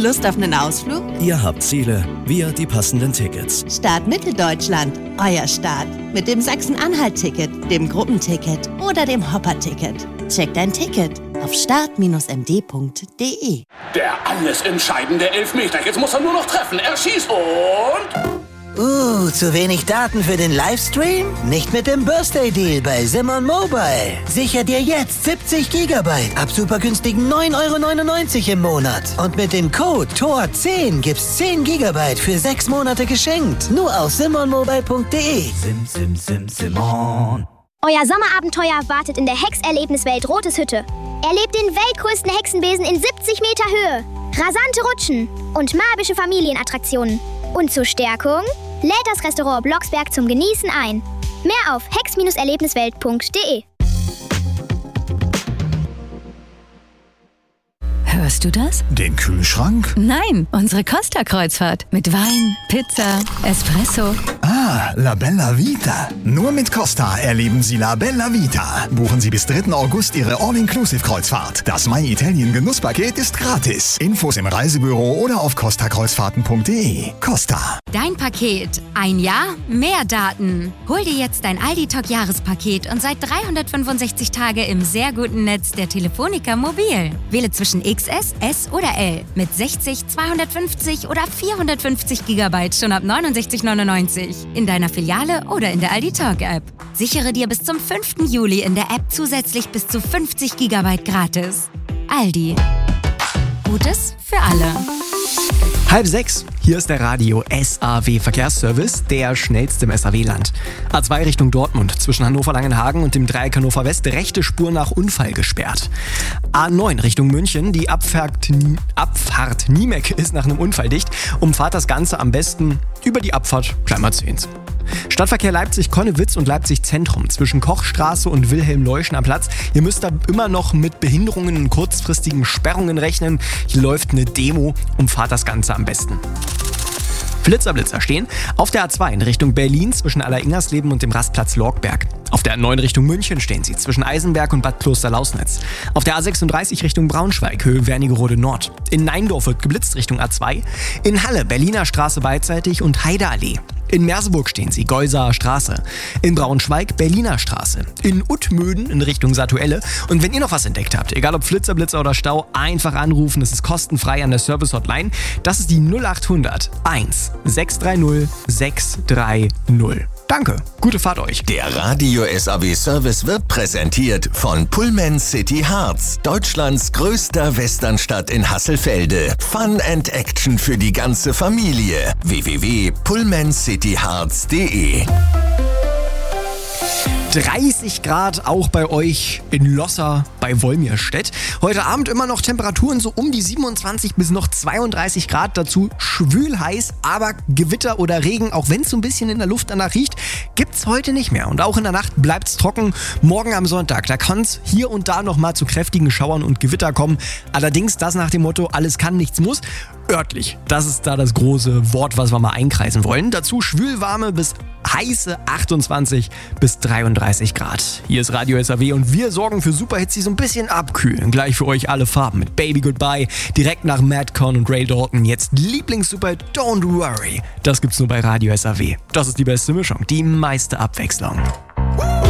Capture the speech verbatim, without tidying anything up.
Lust auf einen Ausflug? Ihr habt Ziele, wir die passenden Tickets. Start Mitteldeutschland, euer Start. Mit dem Sachsen-Anhalt-Ticket, dem Gruppenticket oder dem Hopper-Ticket. Checkt dein Ticket auf start Bindestrich m d Punkt d e. Der alles entscheidende Elfmeter. Jetzt muss er nur noch treffen. Er schießt und... Uh, zu wenig Daten für den Livestream? Nicht mit dem Birthday-Deal bei Simon Mobile. Sicher dir jetzt siebzig Gigabyte ab super günstigen neun Euro neunundneunzig im Monat. Und mit dem Code T O R zehn gibt's zehn Gigabyte für sechs Monate geschenkt. Nur auf simon mobile Punkt d e. Sim, sim, sim, Simon. Euer Sommerabenteuer wartet in der Hex-Erlebniswelt Rotes Hütte. Erlebt den weltgrößten Hexenbesen in siebzig Meter Höhe, rasante Rutschen und magische Familienattraktionen. Und zur Stärkung lädt das Restaurant Blocksberg zum Genießen ein. Mehr auf hex Erlebniswelt Punkt d e. Hörst du das? Den Kühlschrank? Nein, unsere Costa-Kreuzfahrt. Mit Wein, Pizza, Espresso. Ah, La Bella Vita. Nur mit Costa erleben Sie La Bella Vita. Buchen Sie bis dritten August Ihre All-Inclusive-Kreuzfahrt. Das My Italien Genusspaket ist gratis. Infos im Reisebüro oder auf costa kreuzfahrten punkt d e. Costa. Dein Paket. Ein Jahr, mehr Daten. Hol dir jetzt dein Aldi Talk Jahrespaket und seit dreihundertfünfundsechzig Tage im sehr guten Netz der Telefonica Mobil. Wähle zwischen X S, S oder L mit sechzig, zweihundertfünfzig oder vierhundertfünfzig Gigabyte schon ab neunundsechzig neunundneunzig in deiner Filiale oder in der Aldi Talk App. Sichere dir bis zum fünften Juli in der App zusätzlich bis zu fünfzig Gigabyte gratis. Aldi. Gutes für alle. Halb sechs, hier ist der Radio S A W Verkehrsservice, der schnellste im S A W-Land. A zwei Richtung Dortmund, zwischen Hannover-Langenhagen und dem Dreieck Hannover West, rechte Spur nach Unfall gesperrt. A neun Richtung München, die Abfahrt, Abfahrt Niemek ist nach einem Unfall dicht. Umfahrt das Ganze am besten über die Abfahrt Kleinmarzehns. Stadtverkehr Leipzig-Konnewitz und Leipzig-Zentrum zwischen Kochstraße und Wilhelm-Leuschner Platz. Ihr müsst da immer noch mit Behinderungen und kurzfristigen Sperrungen rechnen. Hier läuft eine Demo, umfahrt das Ganze am besten. Flitzerblitzer stehen auf der A zwei in Richtung Berlin zwischen Aller-Ingersleben und dem Rastplatz Lorgberg. Auf der A neun Richtung München stehen sie zwischen Eisenberg und Bad Kloster-Lausnitz. Auf der A sechsunddreißig Richtung Braunschweig, Höhe Wernigerode Nord. In Neindorf wird geblitzt Richtung A zwei. In Halle, Berliner Straße beidseitig und Heideallee. In Merseburg stehen sie, Geusaer Straße. In Braunschweig, Berliner Straße. In Uttmöden in Richtung Satuelle. Und wenn ihr noch was entdeckt habt, egal ob Flitzer, Blitzer oder Stau, einfach anrufen. Das ist kostenfrei an der Service-Hotline. Das ist die null acht hundert eins sechs drei null sechs drei null. Danke, gute Fahrt euch. Der Radio S A W Service wird präsentiert von Pullman City Harz, Deutschlands größter Westernstadt in Hasselfelde. Fun and Action für die ganze Familie. w w w punkt pullman city harz punkt d e. dreißig Grad auch bei euch in Losser bei Wolmirstedt. Heute Abend immer noch Temperaturen so um die siebenundzwanzig bis noch zweiunddreißig Grad. Dazu schwül heiß, aber Gewitter oder Regen, auch wenn es so ein bisschen in der Luft danach riecht, gibt's heute nicht mehr. Und auch in der Nacht bleibt's trocken. Morgen am Sonntag, da kann's hier und da noch mal zu kräftigen Schauern und Gewitter kommen. Allerdings das nach dem Motto, alles kann, nichts muss. Örtlich, das ist da das große Wort, was wir mal einkreisen wollen. Dazu schwülwarme bis heiße achtundzwanzig bis dreiunddreißig Grad. Hier ist Radio S A W und wir sorgen für Superhits, die so ein bisschen abkühlen. Gleich für euch alle Farben mit Baby Goodbye, direkt nach Madcon und Ray Dalton. Jetzt Lieblings-Superhit Don't Worry. Das gibt's nur bei Radio S A W. Das ist die beste Mischung, die meiste Abwechslung.